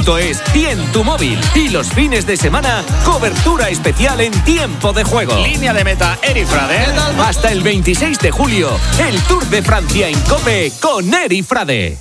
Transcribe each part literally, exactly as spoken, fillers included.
punto es y en tu móvil. Y los fines de semana, cobertura especial en tiempo de juego. Línea de meta, Eri Frade. Hasta el veintiséis de julio, el Tour de Francia en COPE con Eri Frade.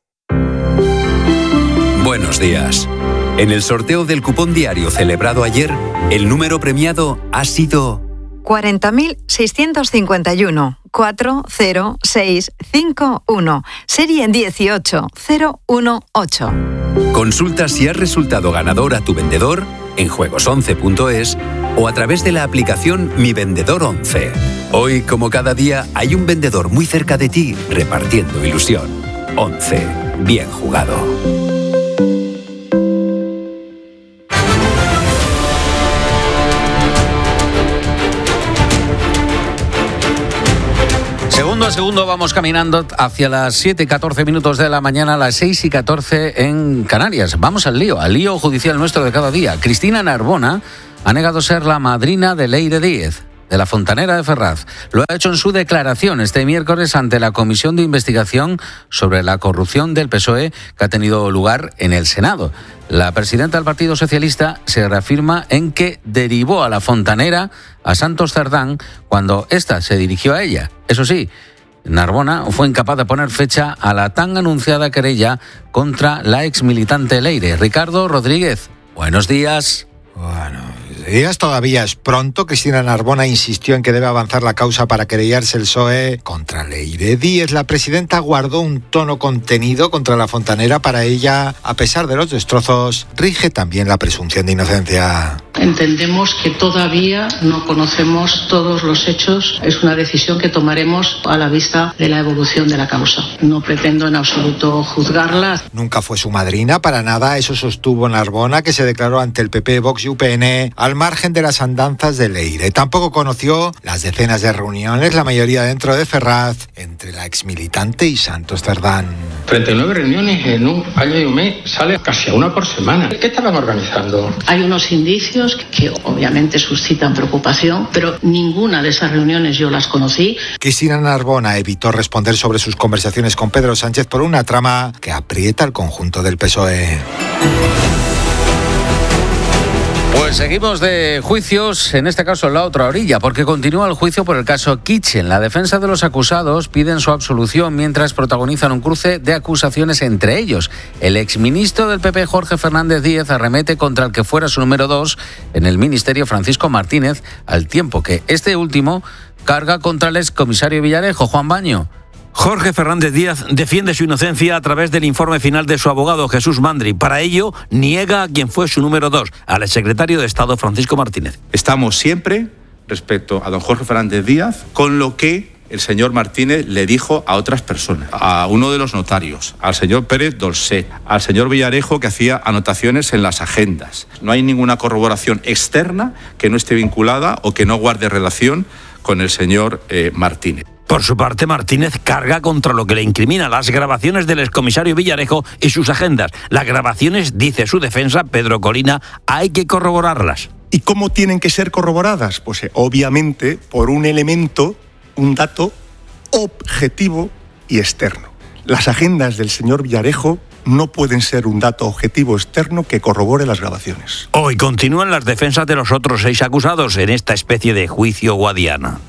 Buenos días. En el sorteo del cupón diario celebrado ayer, el número premiado ha sido cuarenta mil seiscientos cincuenta y uno, cuatro cero seis cinco uno, serie dieciocho cero uno ocho. Consulta si has resultado ganador a tu vendedor en juegos once punto es o a través de la aplicación Mi Vendedor once. Hoy, como cada día, hay un vendedor muy cerca de ti repartiendo ilusión. once. Bien jugado. Segundo a segundo vamos caminando hacia las siete y catorce minutos de la mañana, las seis y catorce en Canarias. Vamos al lío, al lío judicial nuestro de cada día. Cristina Narbona ha negado ser la madrina de Leire Díez, de la Fontanera de Ferraz. Lo ha hecho en su declaración este miércoles ante la Comisión de Investigación sobre la corrupción del P S O E que ha tenido lugar en el Senado. La presidenta del Partido Socialista se reafirma en que derivó a la Fontanera a Santos Cerdán cuando ésta se dirigió a ella. Eso sí, Narbona fue incapaz de poner fecha a la tan anunciada querella contra la exmilitante Leire. Ricardo Rodríguez, buenos días. Bueno, días todavía es pronto. Cristina Narbona insistió en que debe avanzar la causa para querellarse el P S O E contra Leire Díez. La presidenta guardó un tono contenido contra la Fontanera. Para ella, a pesar de los destrozos, rige también la presunción de inocencia. Entendemos que todavía no conocemos todos los hechos. Es una decisión que tomaremos a la vista de la evolución de la causa. No pretendo en absoluto juzgarla. Nunca fue su madrina, para nada. Eso sostuvo Narbona, que se declaró ante el P P, Vox y U P N al margen de las andanzas de Leire. Tampoco conoció las decenas de reuniones, la mayoría dentro de Ferraz, entre la exmilitante y Santos Cerdán. treinta y nueve reuniones en un año y un mes, sale casi a una por semana. ¿Qué estaban organizando? Hay unos indicios que obviamente suscitan preocupación, pero ninguna de esas reuniones yo las conocí. Cristina Narbona evitó responder sobre sus conversaciones con Pedro Sánchez por una trama que aprieta al conjunto del P S O E. Pues seguimos de juicios, en este caso en la otra orilla, porque continúa el juicio por el caso Kitchen. La defensa de los acusados piden su absolución mientras protagonizan un cruce de acusaciones entre ellos. El exministro del P P, Jorge Fernández Díez, arremete contra el que fuera su número dos en el ministerio, Francisco Martínez, al tiempo que este último carga contra el excomisario Villarejo, Juan Baño. Jorge Fernández Díaz defiende su inocencia a través del informe final de su abogado Jesús Mandri. Para ello, niega a quien fue su número dos, al exsecretario de Estado Francisco Martínez. Estamos siempre, respecto a don Jorge Fernández Díaz, con lo que el señor Martínez le dijo a otras personas, a uno de los notarios, al señor Pérez Dolcet, al señor Villarejo, que hacía anotaciones en las agendas. No hay ninguna corroboración externa que no esté vinculada o que no guarde relación con el señor eh, Martínez. Por su parte, Martínez carga contra lo que le incrimina las grabaciones del excomisario Villarejo y sus agendas. Las grabaciones, dice su defensa, Pedro Colina, hay que corroborarlas. ¿Y cómo tienen que ser corroboradas? Pues eh, obviamente por un elemento, un dato objetivo y externo. Las agendas del señor Villarejo no pueden ser un dato objetivo externo que corrobore las grabaciones. Hoy continúan las defensas de los otros seis acusados en esta especie de juicio guadiana.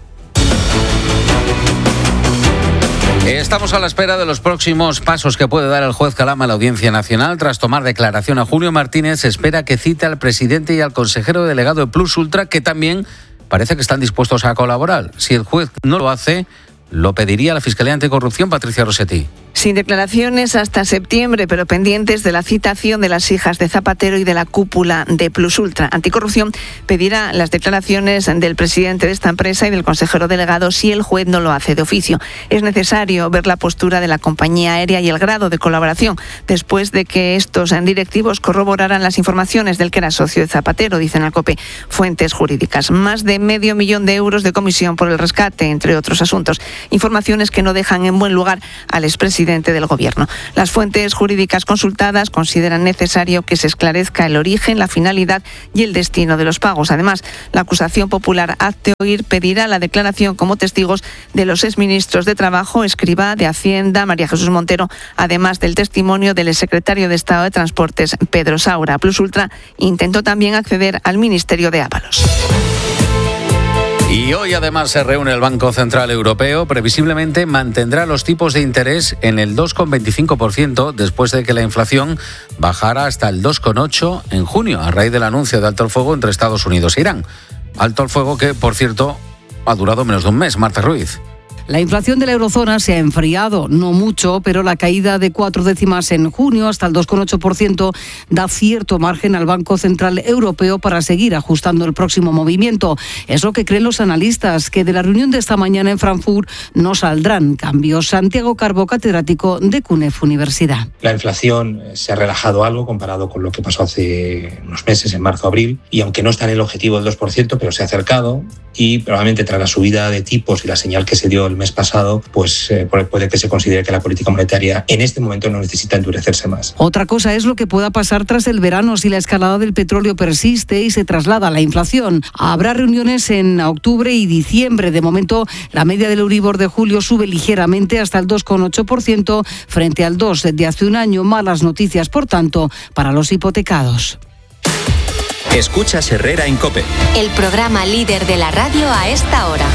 Estamos a la espera de los próximos pasos que puede dar el juez Calama a la Audiencia Nacional. Tras tomar declaración a Julio Martínez, se espera que cite al presidente y al consejero delegado de Plus Ultra, que también parece que están dispuestos a colaborar. Si el juez no lo hace, lo pediría la Fiscalía Anticorrupción, Patricia Rossetti. Sin declaraciones hasta septiembre, pero pendientes de la citación de las hijas de Zapatero y de la cúpula de Plus Ultra. Anticorrupción pedirá las declaraciones del presidente de esta empresa y del consejero delegado si el juez no lo hace de oficio. Es necesario ver la postura de la compañía aérea y el grado de colaboración, después de que estos directivos corroboraran las informaciones del que era socio de Zapatero, dicen al COPE fuentes jurídicas. Más de medio millón de euros de comisión por el rescate, entre otros asuntos. Informaciones que no dejan en buen lugar al expresidente del Gobierno. Las fuentes jurídicas consultadas consideran necesario que se esclarezca el origen, la finalidad y el destino de los pagos. Además, la acusación popular Hazte Oír pedirá la declaración como testigos de los exministros de Trabajo, Escrivá, de Hacienda, María Jesús Montero, además del testimonio del exsecretario de Estado de Transportes, Pedro Saura. Plus Ultra intentó también acceder al Ministerio de Ábalos. Y hoy además se reúne el Banco Central Europeo. Previsiblemente mantendrá los tipos de interés en el dos coma veinticinco por ciento después de que la inflación bajara hasta el dos coma ocho por ciento en junio, a raíz del anuncio de alto el fuego entre Estados Unidos e Irán. Alto el fuego que, por cierto, ha durado menos de un mes. Marta Ruiz. La inflación de la eurozona se ha enfriado, no mucho, pero la caída de cuatro décimas en junio hasta el dos coma ocho por ciento da cierto margen al Banco Central Europeo para seguir ajustando el próximo movimiento. Es lo que creen los analistas, que de la reunión de esta mañana en Frankfurt no saldrán cambios. Santiago Carbo, catedrático de CUNEF Universidad. La inflación se ha relajado algo comparado con lo que pasó hace unos meses, en marzo-abril, y aunque no está en el objetivo del dos por ciento, pero se ha acercado, y probablemente tras la subida de tipos y la señal que se dio el mes pasado, pues eh, puede que se considere que la política monetaria en este momento no necesita endurecerse más. Otra cosa es lo que pueda pasar tras el verano si la escalada del petróleo persiste y se traslada a la inflación. Habrá reuniones en octubre y diciembre. De momento, la media del Euribor de julio sube ligeramente hasta el dos coma ocho por ciento frente al dos por ciento de hace un año. Malas noticias, por tanto, para los hipotecados. Escuchas Herrera en COPE. El programa líder de la radio a esta hora.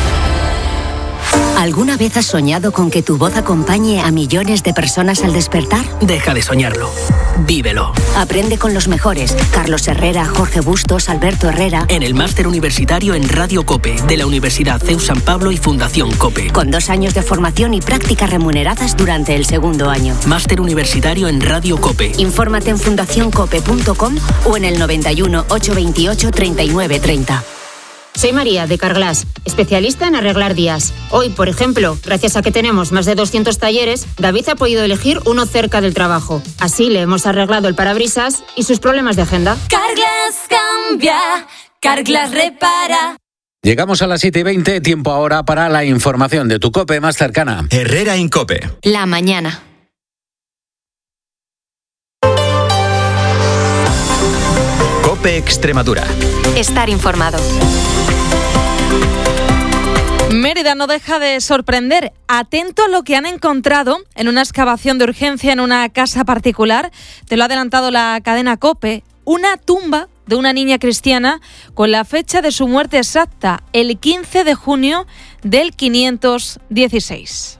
¿Alguna vez has soñado con que tu voz acompañe a millones de personas al despertar? Deja de soñarlo. Vívelo. Aprende con los mejores. Carlos Herrera, Jorge Bustos, Alberto Herrera. En el máster universitario en Radio COPE de la Universidad C E U San Pablo y Fundación COPE. Con dos años de formación y prácticas remuneradas durante el segundo año. Máster universitario en Radio COPE. Infórmate en fundación cope punto com o en el noventa y uno, ochocientos veintiocho, treinta y nueve treinta. Soy María, de Carglass, especialista en arreglar días. Hoy, por ejemplo, gracias a que tenemos más de doscientos talleres, David ha podido elegir uno cerca del trabajo. Así le hemos arreglado el parabrisas y sus problemas de agenda. Carglass cambia, Carglass repara. Llegamos a las siete y veinte, tiempo ahora para la información de tu COPE más cercana. Herrera en COPE. La mañana. COPE Extremadura. Estar informado. Mérida no deja de sorprender. Atento a lo que han encontrado en una excavación de urgencia en una casa particular. Te lo ha adelantado la cadena COPE. Una tumba de una niña cristiana con la fecha de su muerte exacta, el quince de junio del quinientos dieciséis.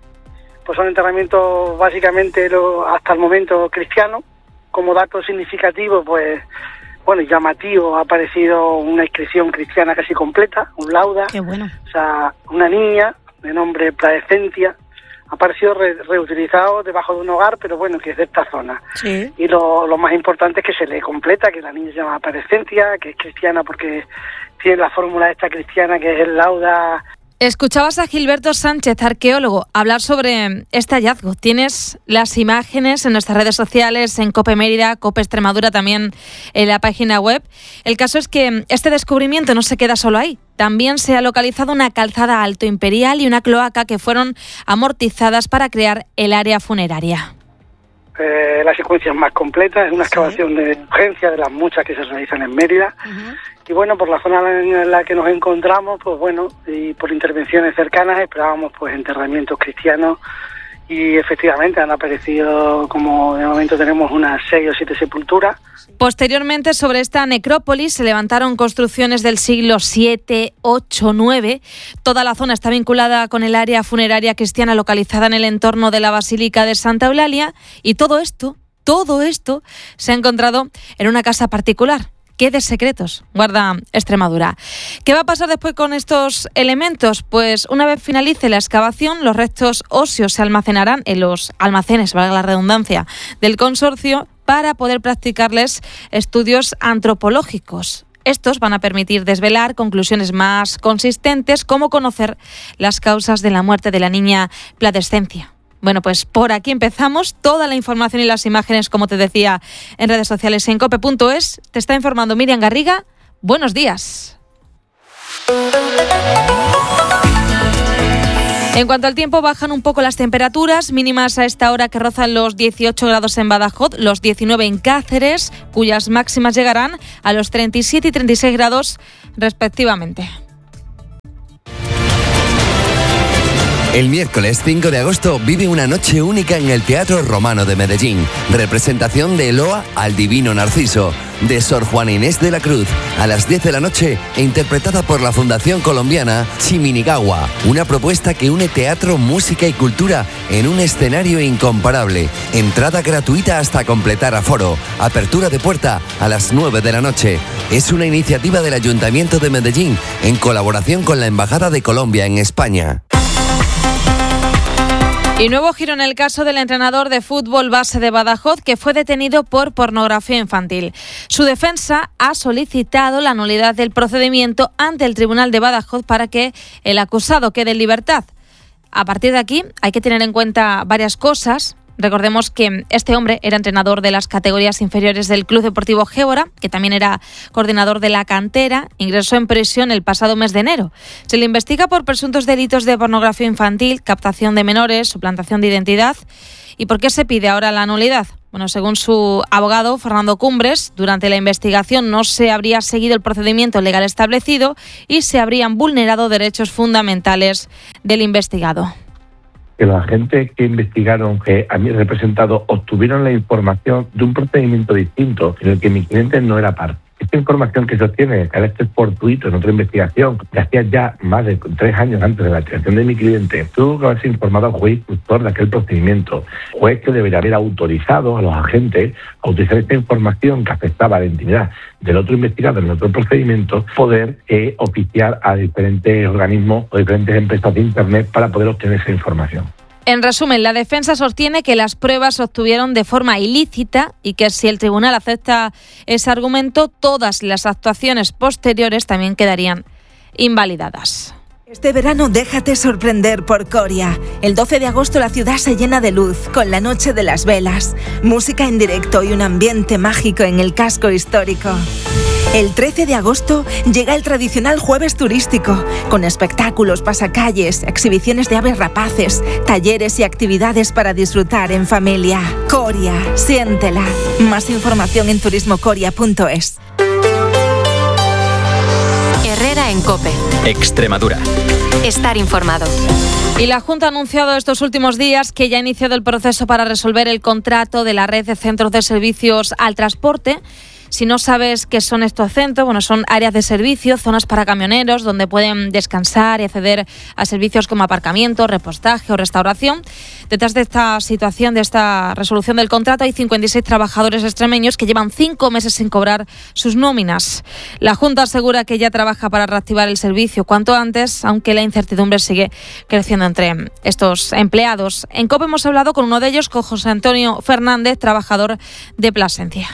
Pues son enterramientos básicamente lo, hasta el momento cristianos. Como dato significativo, pues bueno, llamativo, ha aparecido una inscripción cristiana casi completa, un lauda. Qué bueno. O sea, una niña de nombre Plaescentia, ha aparecido re, reutilizado debajo de un hogar, pero bueno, que es de esta zona. Sí. Y lo, lo más importante es que se le completa, que la niña se llama Plaescentia, que es cristiana porque tiene la fórmula esta cristiana que es el lauda. Escuchabas a Gilberto Sánchez, arqueólogo, hablar sobre este hallazgo. Tienes las imágenes en nuestras redes sociales, en COPE Mérida, COPE Extremadura, también en la página web. El caso es que este descubrimiento no se queda solo ahí. También se ha localizado una calzada alto imperial y una cloaca que fueron amortizadas para crear el área funeraria. Eh, la secuencia es más completa, es una excavación sí. de urgencia de las muchas que se realizan en Mérida. Uh-huh. Y bueno, por la zona en la que nos encontramos, pues bueno, y por intervenciones cercanas esperábamos pues enterramientos cristianos y efectivamente han aparecido, como de momento tenemos unas seis o siete sepulturas. Posteriormente, sobre esta necrópolis se levantaron construcciones del siglo siete, ocho, nueve. Toda la zona está vinculada con el área funeraria cristiana localizada en el entorno de la Basílica de Santa Eulalia y todo esto, todo esto se ha encontrado en una casa particular. ¿Qué de secretos guarda Extremadura? ¿Qué va a pasar después con estos elementos? Pues una vez finalice la excavación, los restos óseos se almacenarán en los almacenes, valga la redundancia, del consorcio para poder practicarles estudios antropológicos. Estos van a permitir desvelar conclusiones más consistentes, como conocer las causas de la muerte de la niña Plaescentia. Bueno, pues por aquí empezamos. Toda la información y las imágenes, como te decía, en redes sociales en cope punto es. Te está informando Miriam Garriga. Buenos días. En cuanto al tiempo, bajan un poco las temperaturas mínimas a esta hora que rozan los dieciocho grados en Badajoz, los diecinueve en Cáceres, cuyas máximas llegarán a los treinta y siete y treinta y seis grados respectivamente. El miércoles cinco de agosto vive una noche única en el Teatro Romano de Medellín. Representación de Eloa al Divino Narciso, de Sor Juana Inés de la Cruz, a las diez de la noche e interpretada por la Fundación Colombiana Chiminigagua. Una propuesta que une teatro, música y cultura en un escenario incomparable. Entrada gratuita hasta completar aforo. Apertura de puerta a las nueve de la noche. Es una iniciativa del Ayuntamiento de Medellín en colaboración con la Embajada de Colombia en España. Y nuevo giro en el caso del entrenador de fútbol base de Badajoz que fue detenido por pornografía infantil. Su defensa ha solicitado la nulidad del procedimiento ante el Tribunal de Badajoz para que el acusado quede en libertad. A partir de aquí hay que tener en cuenta varias cosas. Recordemos que este hombre era entrenador de las categorías inferiores del Club Deportivo Gébora, que también era coordinador de la cantera, ingresó en prisión el pasado mes de enero. Se le investiga por presuntos delitos de pornografía infantil, captación de menores, suplantación de identidad. ¿Y por qué se pide ahora la nulidad? Bueno, según su abogado, Fernando Cumbres, durante la investigación no se habría seguido el procedimiento legal establecido y se habrían vulnerado derechos fundamentales del investigado. Que los agentes que investigaron, que a mí representado, obtuvieron la información de un procedimiento distinto en el que mi cliente no era parte. Esta información que se obtiene de carácter fortuito en otra investigación, que hacía ya más de tres años antes de la creación de mi cliente, tuvo que haberse informado al juez instructor de aquel procedimiento. Juez que debería haber autorizado a los agentes a utilizar esta información que afectaba a la intimidad del otro investigado en otro procedimiento, poder eh, oficiar a diferentes organismos o diferentes empresas de Internet para poder obtener esa información. En resumen, la defensa sostiene que las pruebas se obtuvieron de forma ilícita y que si el tribunal acepta ese argumento, todas las actuaciones posteriores también quedarían invalidadas. Este verano déjate sorprender por Coria. El doce de agosto la ciudad se llena de luz con la Noche de las Velas, música en directo y un ambiente mágico en el casco histórico. El trece de agosto llega el tradicional jueves turístico, con espectáculos, pasacalles, exhibiciones de aves rapaces, talleres y actividades para disfrutar en familia. Coria, siéntela. Más información en turismo coria punto es. Herrera en COPE. Extremadura. Estar informado. Y la Junta ha anunciado estos últimos días que ya ha iniciado el proceso para resolver el contrato de la red de centros de servicios al transporte. Si no sabes qué son estos centros, bueno, son áreas de servicio, zonas para camioneros donde pueden descansar y acceder a servicios como aparcamiento, repostaje o restauración. Detrás de esta situación, de esta resolución del contrato, hay cincuenta y seis trabajadores extremeños que llevan cinco meses sin cobrar sus nóminas. La Junta asegura que ya trabaja para reactivar el servicio cuanto antes, aunque la incertidumbre sigue creciendo entre estos empleados. En COPE hemos hablado con uno de ellos, con José Antonio Fernández, trabajador de Plasencia.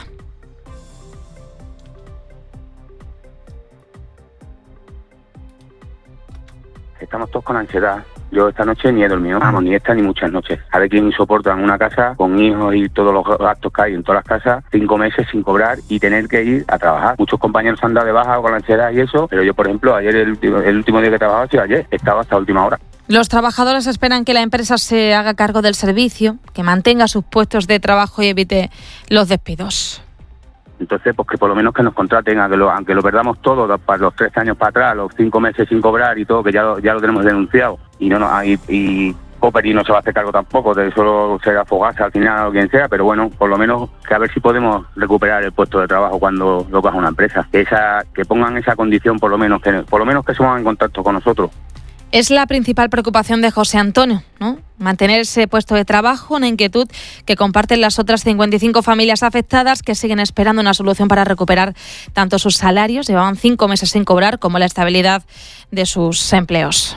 Estamos todos con ansiedad. Yo esta noche ni he dormido, vamos, ni esta ni muchas noches. A ver quién soporta en una casa con hijos y todos los gastos que hay en todas las casas, cinco meses sin cobrar y tener que ir a trabajar. Muchos compañeros han dado de baja con la ansiedad y eso, pero yo, por ejemplo, ayer, el, el último día que trabajaba, sí, ayer, estaba hasta la última hora. Los trabajadores esperan que la empresa se haga cargo del servicio, que mantenga sus puestos de trabajo y evite los despidos. Entonces, pues que por lo menos que nos contraten, aunque lo, aunque lo perdamos todo, para los tres años para atrás, los cinco meses sin cobrar y todo, que ya lo, ya lo tenemos denunciado. Y no, no y, y Coperi no se va a hacer cargo tampoco, de solo será Fogasa al final o quien sea, pero bueno, por lo menos que a ver si podemos recuperar el puesto de trabajo cuando lo coja una empresa. Que esa, que pongan esa condición, por lo menos, que por lo menos que se pongan en contacto con nosotros. Es la principal preocupación de José Antonio, ¿no? Mantener ese puesto de trabajo, una inquietud que comparten las otras cincuenta y cinco familias afectadas que siguen esperando una solución para recuperar tanto sus salarios, llevaban cinco meses sin cobrar, como la estabilidad de sus empleos.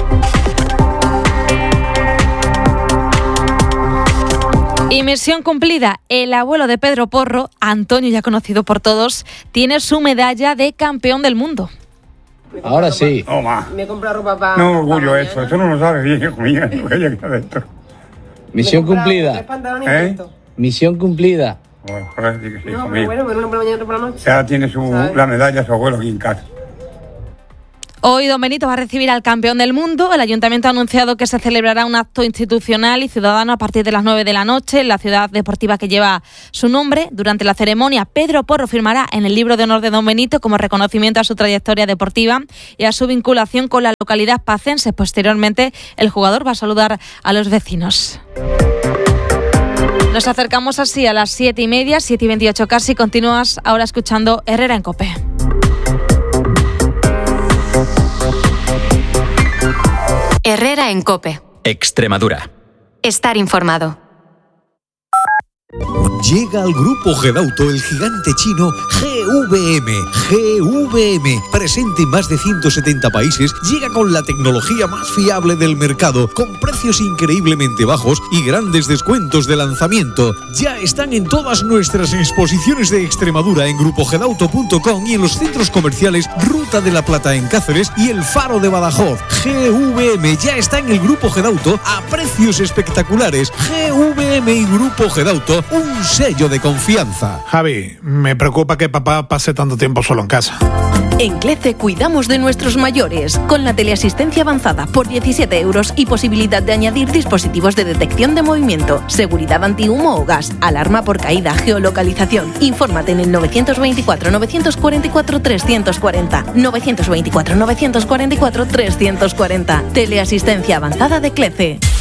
Y misión cumplida. El abuelo de Pedro Porro, Antonio, ya conocido por todos, tiene su medalla de campeón del mundo. Ahora sí. No más. Me compra ropa para... No orgullo eso, eso no lo sabe bien, hijo mío, ella que está dentro. Misión cumplida. ¿Eh? Misión cumplida. Bueno, joder, sí que sí, No, hijo pero mío. bueno, pero una por la mañana, otra por la noche. Ya tiene su, la medalla su abuelo aquí en casa. Hoy Don Benito va a recibir al campeón del mundo. El Ayuntamiento ha anunciado que se celebrará un acto institucional y ciudadano a partir de las nueve de la noche en la ciudad deportiva que lleva su nombre. Durante la ceremonia, Pedro Porro firmará en el libro de honor de Don Benito como reconocimiento a su trayectoria deportiva y a su vinculación con la localidad pacense. Posteriormente, el jugador va a saludar a los vecinos. Nos acercamos así a las siete y media, siete y veintiocho casi. Continúas ahora escuchando Herrera en COPE. Herrera en COPE. Extremadura. Estar informado. Llega al grupo Gedauto el gigante chino G V M. G V M, presente en más de ciento setenta países, llega con la tecnología más fiable del mercado, con precios increíblemente bajos y grandes descuentos de lanzamiento. Ya están en todas nuestras exposiciones de Extremadura en grupo gedauto punto com y en los centros comerciales Ruta de la Plata en Cáceres y El Faro de Badajoz. G V M ya está en el grupo Gedauto a precios espectaculares. G V M y grupo Gedauto, un sello de confianza. Javi, me preocupa que papá pase tanto tiempo solo en casa. En CLECE cuidamos de nuestros mayores con la teleasistencia avanzada por diecisiete euros y posibilidad de añadir dispositivos de detección de movimiento, seguridad antihumo o gas, alarma por caída, geolocalización. Infórmate en el novecientos veinticuatro, novecientos cuarenta y cuatro, trescientos cuarenta. novecientos veinticuatro, novecientos cuarenta y cuatro, trescientos cuarenta. Teleasistencia avanzada de CLECE.